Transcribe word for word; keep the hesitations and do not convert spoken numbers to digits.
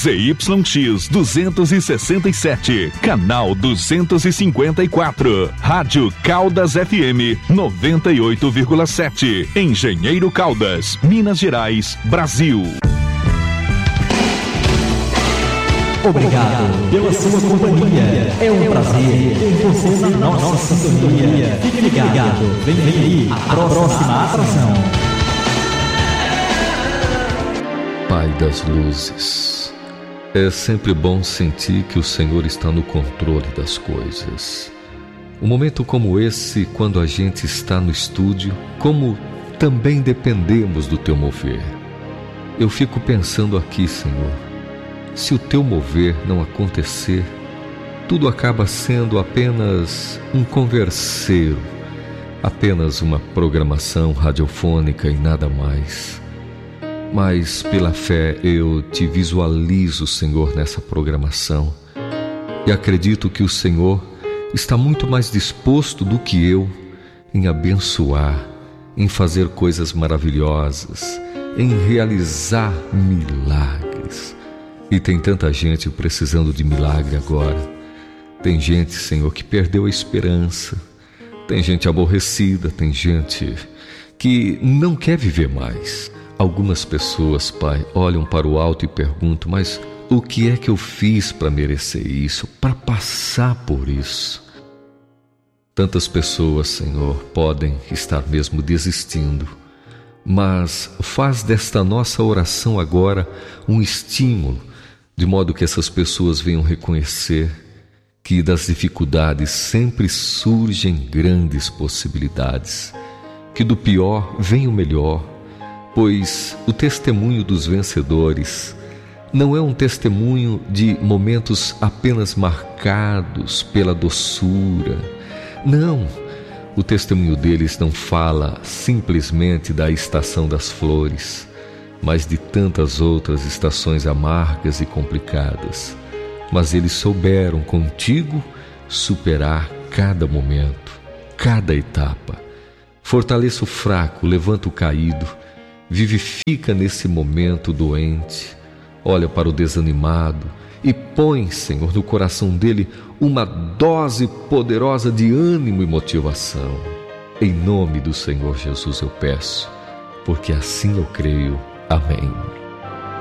Z Y X duzentos e sessenta e sete, canal duzentos e cinquenta e quatro, Rádio Caldas F M noventa e oito vírgula sete, Engenheiro Caldas, Minas Gerais, Brasil. Obrigado pela sua companhia. É um prazer ter você na nossa sintonia. Fique ligado, vem aí a próxima atração. Pai das luzes, é sempre bom sentir que o Senhor está no controle das coisas. Um momento como esse, quando a gente está no estúdio, como também dependemos do Teu mover. Eu fico pensando aqui, Senhor, se o Teu mover não acontecer, tudo acaba sendo apenas um converseiro, apenas uma programação radiofônica e nada mais. Mas pela fé eu te visualizo, Senhor, nessa programação e acredito que o Senhor está muito mais disposto do que eu em abençoar, em fazer coisas maravilhosas, em realizar milagres. E tem tanta gente precisando de milagre agora. Tem gente, Senhor, que perdeu a esperança. Tem gente aborrecida, tem gente que não quer viver mais. Algumas pessoas, Pai, olham para o alto e perguntam, mas o que é que eu fiz para merecer isso, para passar por isso? Tantas pessoas, Senhor, podem estar mesmo desistindo, mas faz desta nossa oração agora um estímulo, de modo que essas pessoas venham reconhecer que das dificuldades sempre surgem grandes possibilidades, que do pior vem o melhor, pois o testemunho dos vencedores não é um testemunho de momentos apenas marcados pela doçura. Não, o testemunho deles não fala simplesmente da estação das flores, mas de tantas outras estações amargas e complicadas. Mas eles souberam contigo superar cada momento, cada etapa. Fortaleça o fraco, levanta o caído, vivifica nesse momento doente, olha para o desanimado e põe, Senhor, no coração dele uma dose poderosa de ânimo e motivação. Em nome do Senhor Jesus eu peço, porque assim eu creio. Amém.